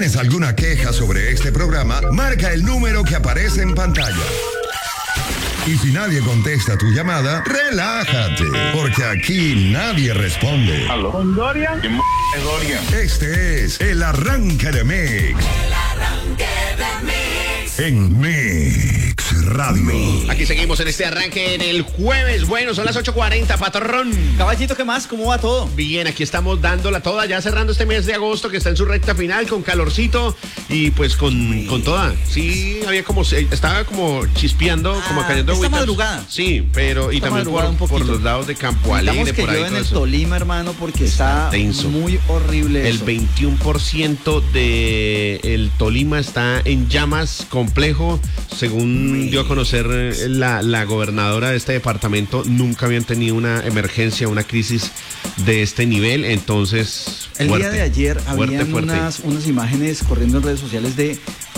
¿Tienes alguna queja sobre este programa? Marca el número que aparece en pantalla. Y si nadie contesta tu llamada, relájate, porque aquí nadie responde. ¿Aló? ¿Con Dorian? ¿Quién es Dorian? Este es el arranque de Mix. El arranque de Mix. En Mix Radio. Aquí seguimos en este arranque en el jueves. Bueno, son las 8:40, patrón. Caballito, ¿qué más? ¿Cómo va todo? Bien, aquí estamos dándola toda, ya cerrando este mes de agosto que está en su recta final, con calorcito y pues con toda. Sí, había como, estaba como chispeando, como cayendo esta agüitas. madrugada. Sí, pero y Esta también madrugada un por poquito. los lados de Campo Necesitamos Alegre, que por ahí llueva en todo el eso. Tolima, hermano, porque está tenso. muy horrible El eso. 21% de el Tolima está en llamas, complejo. Según dio a conocer la gobernadora de este departamento, nunca habían tenido una emergencia, una crisis de este nivel. Entonces, El fuerte, día de ayer fuerte, habían fuerte. unas imágenes corriendo en redes sociales de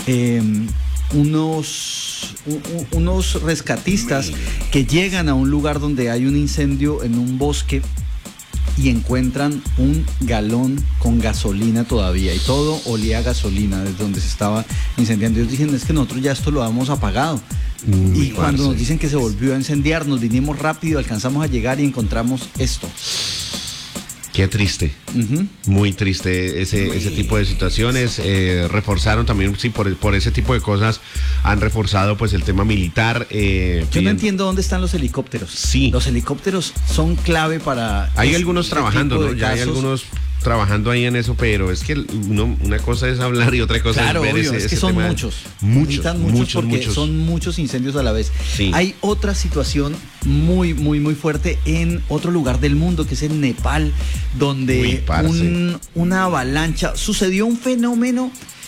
unos rescatistas que llegan a un lugar donde hay un incendio en un bosque y encuentran un galón con gasolina todavía y todo olía a gasolina desde donde se estaba incendiando. Ellos dicen, es que nosotros ya esto lo habíamos apagado. Y cuando nos dicen que se volvió a incendiar, nos vinimos rápido, alcanzamos a llegar y encontramos esto. Qué triste, muy triste ese tipo de situaciones. Reforzaron también, sí, por ese tipo de cosas han reforzado pues el tema militar. Yo no entiendo dónde están los helicópteros. Sí. Los helicópteros son clave para... Hay algunos trabajando, tipo ¿no? de Ya hay casos. algunos trabajando ahí en eso, pero es que una cosa es hablar y otra cosa Claro, es ver obvio, es que son tema. muchos. Muchos porque son muchos incendios a la vez. Sí. Hay otra situación muy fuerte en otro lugar del mundo, que es en Nepal, donde Uy, parce. una avalancha, sucedió un fenómeno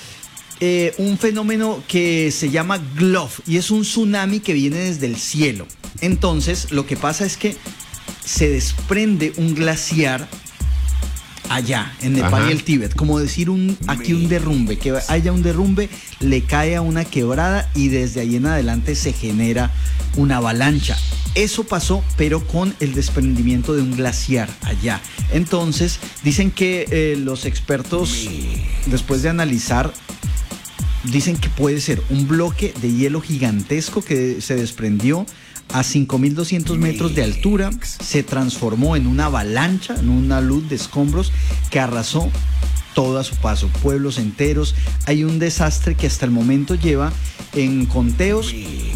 que se llama GLOF y es un tsunami que viene desde el cielo. Entonces, lo que pasa es que se desprende un glaciar allá, en Nepal Ajá. y el Tíbet, como decir aquí un derrumbe, que haya un derrumbe, le cae a una quebrada y desde ahí en adelante se genera una avalancha. Eso pasó, pero con el desprendimiento de un glaciar allá. Entonces, dicen que los expertos, después de analizar, dicen que puede ser un bloque de hielo gigantesco que se desprendió a 5.200 metros de altura, se transformó en una avalancha, en una luz de escombros que arrasó todo a su paso, pueblos enteros. Hay un desastre que hasta el momento lleva en conteos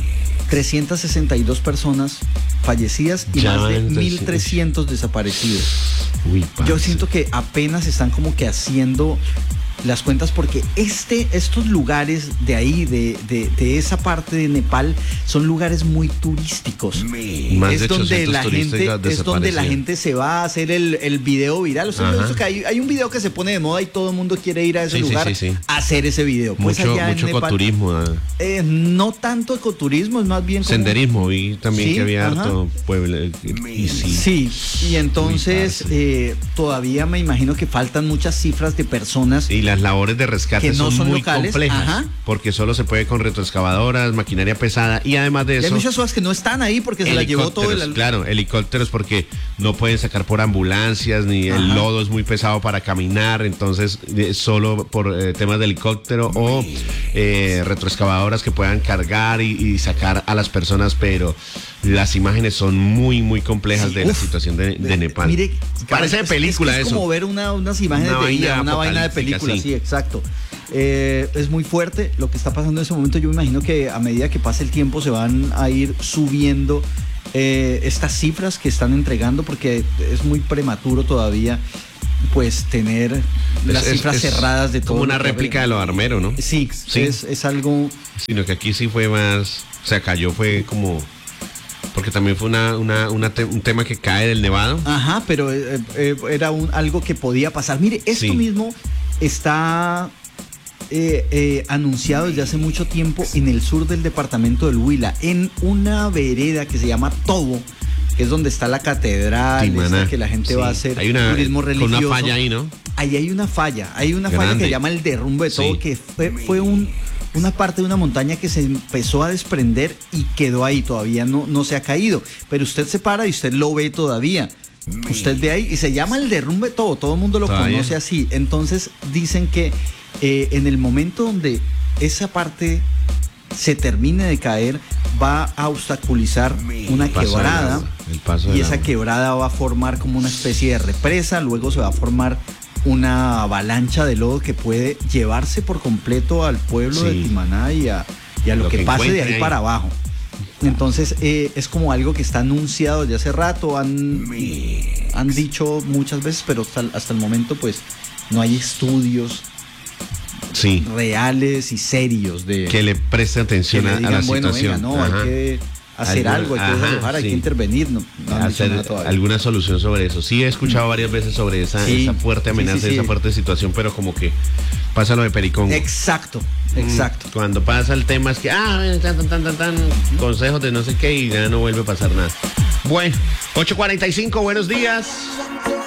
362 personas fallecidas y Ya más de van 1.300 desaparecidos. Uy, Yo parce. siento que apenas están como que haciendo las cuentas porque estos lugares de ahí, de esa parte de Nepal, son lugares muy turísticos. Más Es de donde 800 la gente, turistas es donde la desaparecidos. gente se va a hacer el video viral. O sea, Ajá. eso que hay un video que se pone de moda y todo el mundo quiere ir a ese Sí, sí, lugar sí. a hacer ese video. Pues Mucho allá en Nepal, ecoturismo, no tanto ecoturismo, es más bien como... senderismo, vi también Sí, que había ajá. harto pueblo. Y sí. Sí, y entonces todavía me imagino que faltan muchas cifras de personas. Y las labores de rescate Que no son muy locales, complejas, ajá. porque solo se puede con retroexcavadoras, maquinaria pesada y además de Y hay eso muchas cosas que no están ahí porque se las llevó todo el... Claro, helicópteros porque no pueden sacar por ambulancias ni el Ajá. lodo es muy pesado para caminar, entonces solo por temas de helicóptero o retroexcavadoras que puedan cargar y sacar a las personas, pero las imágenes son muy complejas Sí, de la uf. situación de Nepal. Mire, parece de película es eso. como ver unas imágenes Una de IA, vaina una vaina de apocalíptica, película, sí. sí, exacto. Es muy fuerte lo que está pasando en ese momento. Yo me imagino que a medida que pase el tiempo se van a ir subiendo estas cifras que están entregando porque es muy prematuro todavía pues tener las cifras cerradas de todo. como una lo que- réplica de lo armero, ¿no? Sí, Sí. Es algo... Sino que aquí sí fue más, o sea, cayó fue como, porque también fue un tema que cae del nevado. Ajá, pero era algo que podía pasar. Mire, esto Sí. mismo está anunciado desde hace mucho tiempo en el sur del departamento del Huila, en una vereda que se llama Tobo, que es donde está la catedral, Timaná. esta que la gente Sí. va a hacer Hay una, turismo con religioso. una falla ahí, ¿no? Ahí hay una falla Grande. que se llama el derrumbe de Tobo, Sí. que fue una parte de una montaña que se empezó a desprender y quedó ahí, todavía no se ha caído, pero usted se para y usted lo ve todavía. Usted ve ahí y se llama el derrumbe todo el mundo lo Todavía. conoce así. Entonces dicen que en el momento donde esa parte se termine de caer, va a obstaculizar una quebrada, y esa quebrada va a formar como una especie de represa, luego se va a formar una avalancha de lodo que puede llevarse por completo al pueblo de Timaná y a lo que pase de ahí para abajo. Entonces es como algo que está anunciado desde hace rato, han dicho muchas veces, pero hasta el momento pues no hay estudios reales y serios de que le preste atención a la situación. Venga, hay que hacer algo, hay que desalojar, hay que intervenir, no hacer alguna solución sobre eso. Sí, he escuchado varias veces sobre esa fuerte amenaza, esa fuerte situación, pero como que pasa lo de Pericón. Exacto. Cuando pasa el tema es que consejos de no sé qué y ya no vuelve a pasar nada. Bueno, 8:45, buenos días.